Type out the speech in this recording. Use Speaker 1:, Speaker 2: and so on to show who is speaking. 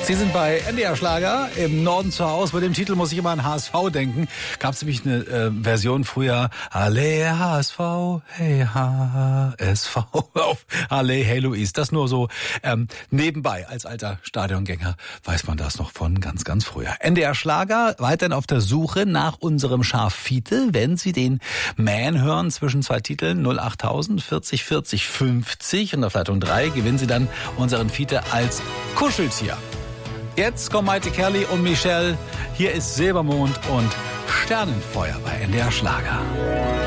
Speaker 1: Sie sind bei NDR Schlager im Norden zu Hause. Bei dem Titel muss ich immer an HSV denken. Gab es nämlich eine Version früher. Halle HSV, hey HSV, auf Halle, hey Luis. Das nur so nebenbei. Als alter Stadiongänger weiß man das noch von ganz, ganz früher. NDR Schlager, weiterhin auf der Suche nach unserem Schaf Fiete. Wenn Sie den Man hören zwischen zwei Titeln 08000 40 40 50 und auf Leitung 3 gewinnen Sie dann unseren Fiete als Kuscheltier. Jetzt kommen Maite Kerli und Michelle. Hier ist Silbermond und Sternenfeuer bei NDR Schlager.